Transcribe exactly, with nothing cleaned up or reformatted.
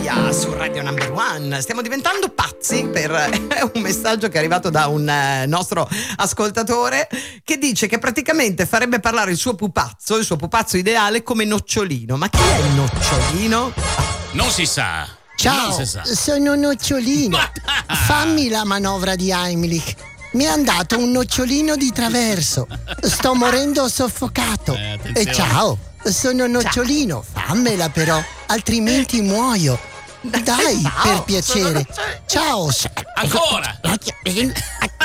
Sia su Radio Number One. Stiamo diventando pazzi per un messaggio che è arrivato da un nostro ascoltatore che dice che praticamente farebbe parlare il suo pupazzo, il suo pupazzo ideale, come Nocciolino. Ma chi è il Nocciolino? Non si sa. Ciao, Non si sa. sono Nocciolino. Ma- Fammi la manovra di Heimlich. Mi è andato un nocciolino di traverso. Sto morendo soffocato. Eh, E attenzione. ciao, sono Nocciolino. Fammela però, altrimenti muoio. Dai, Ciao, per piacere. sono Nocciolino. Ciao. Ancora.